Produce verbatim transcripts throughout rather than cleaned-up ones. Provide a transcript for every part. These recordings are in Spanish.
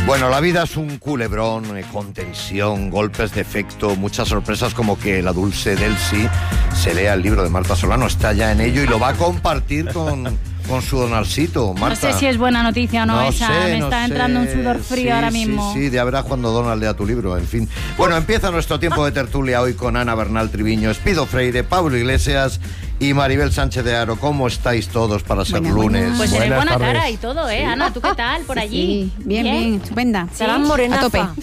Bueno, la vida es un culebrón, eh, con tensión, golpes de efecto, muchas sorpresas, como que la dulce Delcy se lea el libro de Marta Solano, está ya en ello y lo va a compartir con, con su Donalcito. Marta, no sé si es buena noticia o no, no esa, sé, me no está sé. entrando un sudor frío sí, ahora mismo. Sí, sí, ya verás cuando Donald lea tu libro, en fin. Bueno, empieza nuestro tiempo de tertulia hoy con Ana Bernal Triviño, Espido Freire, Pablo Iglesias y Maribel Sánchez de Haro. ¿Cómo estáis todos para ser Buena, lunes? buena. Pues tenéis Buenas buena tardes. cara y todo, ¿eh? Sí. Ana, ¿tú qué tal por allí? Sí, bien, bien, estupenda. ¿Sí? A tope. A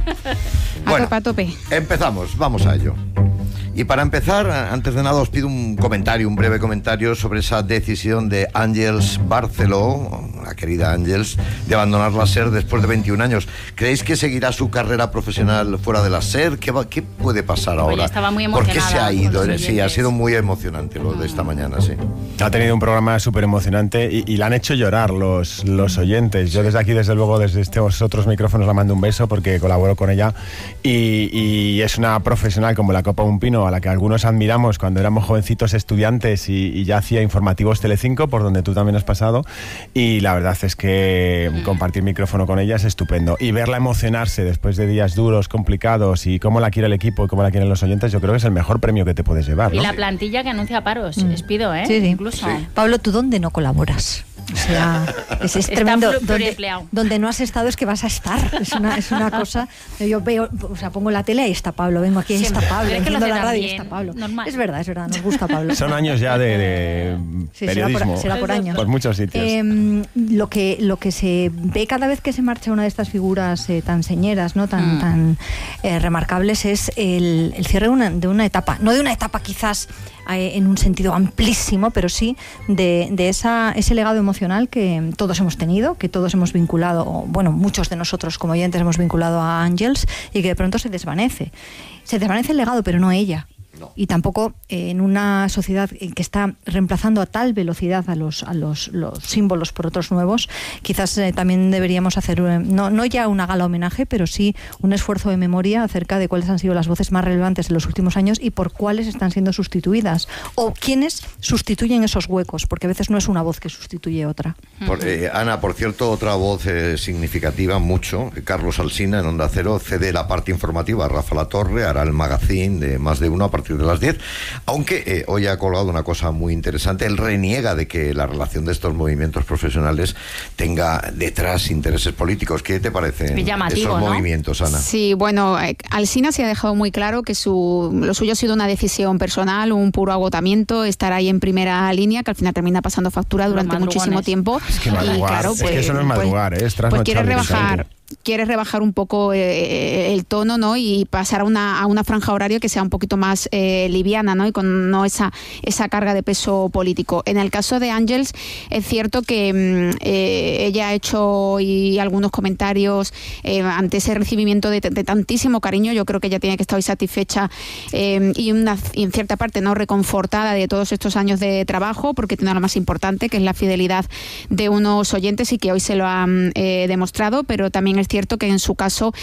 Bueno, tope, a tope. empezamos, vamos a ello. Y para empezar, antes de nada os pido un comentario, un breve comentario sobre esa decisión de Àngels Barceló, la querida Àngels, de abandonar la SER después de veintiún años. ¿Creéis que seguirá su carrera profesional fuera de la SER? ¿Qué, va, qué puede pasar ahora? Oye, estaba muy ¿Por qué se ha emocionada ido? con los Sí, ha oyentes. sido muy emocionante lo de esta mañana, sí. Ha tenido un programa súper emocionante y, y la han hecho llorar los, los oyentes. Yo desde aquí, desde luego, desde estos otros micrófonos la mando un beso porque colaboro con ella y, y es una profesional como la copa de un pino a la que algunos admiramos cuando éramos jovencitos estudiantes y, y ya hacía informativos Telecinco, por donde tú también has pasado, y la verdad es que compartir micrófono con ella es estupendo y verla emocionarse después de días duros, complicados, y cómo la quiere el equipo y cómo la quieren los oyentes, yo creo que es el mejor premio que te puedes llevar, Y ¿no? la plantilla que anuncia paros, Mm. despido, ¿eh? Sí, sí. Incluso. Sí. Pablo, ¿tú dónde no colaboras? O sea, es, es Está tremendo. plu- Donde, pluriempleado. donde no has estado es que vas a estar. Es una, es una cosa. Yo veo, o sea, pongo la tele, ahí está Pablo, vengo aquí, ahí está Siempre. Pablo, Pero es que lo enciendo hace la radio y también, está Pablo. normal. Es verdad, es verdad, nos gusta Pablo. Son años ya de, de Sí, será por- periodismo será por años. por muchos sitios. Eh, lo que lo que se ve cada vez que se marcha una de estas figuras eh, tan señeras, no tan Mm. tan eh, remarcables, es el, el cierre de una, de una etapa, no de una etapa quizás eh, en un sentido amplísimo, pero sí de, de esa ese legado emocional que todos hemos tenido, que todos hemos vinculado, o, bueno, muchos de nosotros como oyentes hemos vinculado a Àngels, y que de pronto se desvanece. Se desvanece el legado, pero no ella. No. Y tampoco eh, en una sociedad en que está reemplazando a tal velocidad a los a los, los símbolos por otros nuevos, quizás eh, también deberíamos hacer, eh, no, no ya una gala homenaje, pero sí un esfuerzo de memoria acerca de cuáles han sido las voces más relevantes en los últimos años y por cuáles están siendo sustituidas, o quiénes sustituyen esos huecos, porque a veces no es una voz que sustituye otra. Por, eh, Ana, por cierto, otra voz eh, significativa, mucho, Carlos Alsina en Onda Cero cede la parte informativa a Rafa Latorre, hará el magazine de Más de Uno a partir de las diez, aunque eh, hoy ha colgado una cosa muy interesante. Él reniega de que la relación de estos movimientos profesionales tenga detrás intereses políticos. ¿Qué te parecen Es llamativo, esos ¿no? movimientos, Ana? Sí, bueno, eh, Alsina se ha dejado muy claro que su, lo suyo ha sido una decisión personal, un puro agotamiento, estar ahí en primera línea, que al final termina pasando factura Los durante madrugones. muchísimo tiempo. Es que madrugar, y claro, es que eso no es madrugar, pues, ¿eh? Es pues quiere trasnochar rebajar. directamente. Quiere rebajar un poco eh, el tono, ¿no? Y pasar a una, a una franja horaria que sea un poquito más eh, liviana, ¿no? Y con no esa, esa carga de peso político. En el caso de Àngels, es cierto que mm, eh, ella ha hecho hoy algunos comentarios eh, ante ese recibimiento de, de tantísimo cariño. Yo creo que ella tiene que estar hoy satisfecha eh, y, una, y en cierta parte no reconfortada de todos estos años de trabajo, porque tiene lo más importante, que es la fidelidad de unos oyentes, y que hoy se lo han eh, demostrado, pero también es cierto que en su caso